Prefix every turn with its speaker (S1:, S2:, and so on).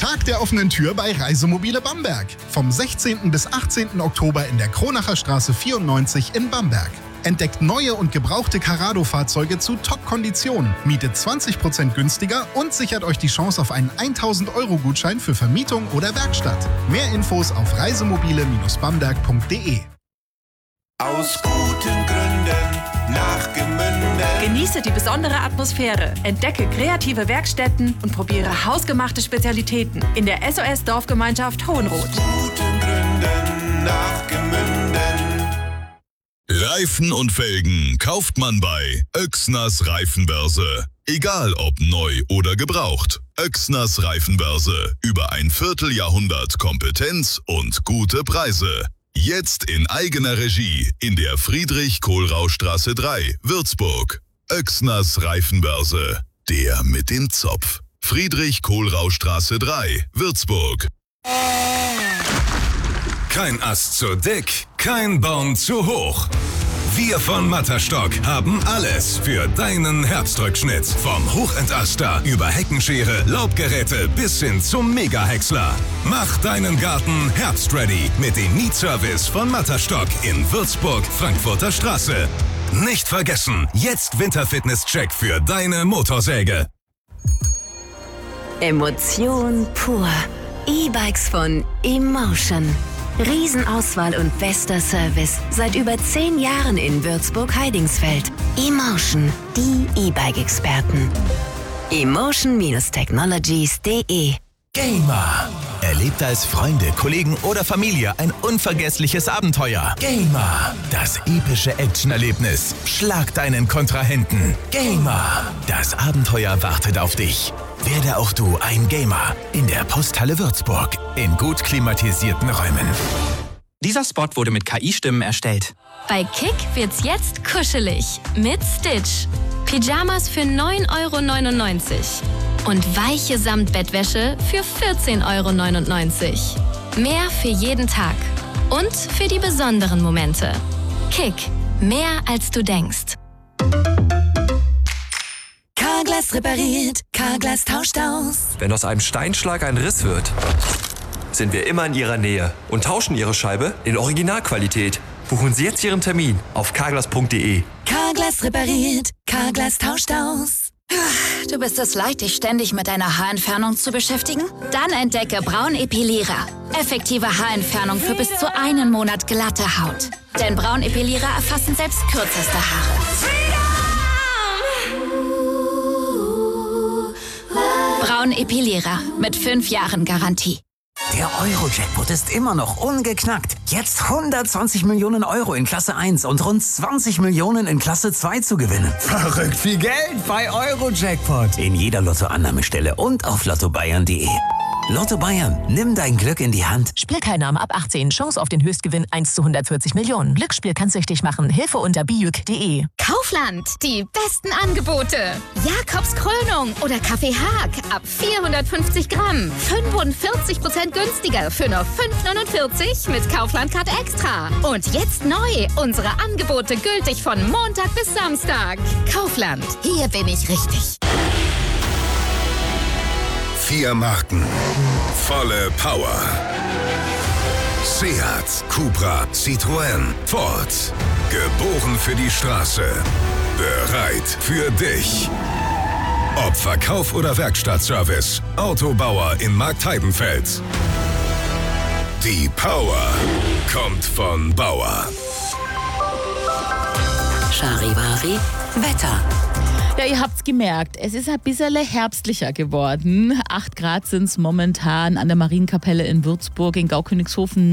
S1: Tag der offenen Tür bei Reisemobile Bamberg. Vom 16. bis 18. Oktober in der Kronacher Straße 94 in Bamberg. Entdeckt neue und gebrauchte Carrado-Fahrzeuge zu Top-Konditionen, mietet 20% günstiger und sichert euch die Chance auf einen 1.000-Euro-Gutschein für Vermietung oder Werkstatt. Mehr Infos auf reisemobile-bamberg.de.
S2: Aus guten Gründen nach Gemünden.
S3: Genieße die besondere Atmosphäre, entdecke kreative Werkstätten und probiere hausgemachte Spezialitäten in der SOS Dorfgemeinschaft Hohenroth.
S2: Aus guten Gründen nach Gemünden.
S4: Reifen und Felgen kauft man bei Oechsners Reifenbörse. Egal ob neu oder gebraucht. Oechsners Reifenbörse. Über ein Vierteljahrhundert Kompetenz und gute Preise. Jetzt in eigener Regie in der Friedrich-Kohlrausch-Straße 3, Würzburg. Oechsners Reifenbörse. Der mit dem Zopf. Friedrich-Kohlrausch-Straße 3, Würzburg.
S5: Kein Ast zu dick, kein Baum zu hoch. Wir von Matterstock haben alles für deinen Herbstrückschnitt. Vom Hochentaster über Heckenschere, Laubgeräte bis hin zum Mega-Häcksler. Mach deinen Garten herbstready mit dem Mietservice von Matterstock in Würzburg, Frankfurter Straße. Nicht vergessen, jetzt Winterfitness-Check für deine Motorsäge.
S6: Emotion pur. E-Bikes von Emotion. Riesenauswahl und bester Service. Seit über 10 Jahren in Würzburg-Heidingsfeld. Emotion, die E-Bike-Experten. Emotion-Technologies.de.
S7: Gamer. Erlebt als Freunde, Kollegen oder Familie ein unvergessliches Abenteuer. Gamer. Das epische Actionerlebnis. Schlag deinen Kontrahenten. Gamer. Das Abenteuer wartet auf dich. Werde auch du ein Gamer in der Posthalle Würzburg in gut klimatisierten Räumen.
S8: Dieser Spot wurde mit KI-Stimmen erstellt.
S9: Bei Kick wird's jetzt kuschelig mit Stitch. Pyjamas für 9,99 € und weiche Samtbettwäsche für 14,99 €. Mehr für jeden Tag und für die besonderen Momente. Kick, mehr als du denkst.
S10: Carglass repariert, Carglass tauscht aus.
S11: Wenn aus einem Steinschlag ein Riss wird, sind wir immer in Ihrer Nähe und tauschen Ihre Scheibe in Originalqualität. Buchen Sie jetzt Ihren Termin auf carglass.de.
S10: Carglass repariert, Carglass tauscht aus.
S12: Du bist es leid, dich ständig mit deiner Haarentfernung zu beschäftigen? Dann entdecke Braun Epilierer. Effektive Haarentfernung für bis zu 1 Monat glatte Haut. Denn Braun Epilierer erfassen selbst kürzeste Haare. Braun Epilierer mit 5 Jahren Garantie.
S13: Der Euro-Jackpot ist immer noch ungeknackt. Jetzt 120 Millionen Euro in Klasse 1 und rund 20 Millionen in Klasse 2 zu gewinnen.
S14: Verrückt viel Geld bei Euro-Jackpot.
S13: In jeder Lottoannahmestelle und auf lottobayern.de. Lotto Bayern, nimm dein Glück in die Hand.
S15: Spielteilnahme ab 18. Chance auf den Höchstgewinn 1 zu 140 Millionen. Glücksspiel kann süchtig machen. Hilfe unter bijuk.de.
S16: Kaufland, die besten Angebote. Jakobs Krönung oder Kaffee Haag ab 450 Gramm. 45% günstiger für nur 5,49 mit Kaufland-Card Extra. Und jetzt neu, unsere Angebote gültig von Montag bis Samstag. Kaufland, hier bin ich richtig.
S5: 4 Marken, volle Power. Seat, Cupra, Citroën, Ford. Geboren für die Straße. Bereit für dich. Ob Verkauf oder Werkstattservice. Autobauer in Marktheidenfeld. Die Power kommt von Bauer.
S6: Charivari Wetter.
S17: Ja, ihr habt's gemerkt, es ist ein bisschen herbstlicher geworden. 8 Grad sind's momentan an der Marienkapelle in Würzburg, in Gaukönigshofen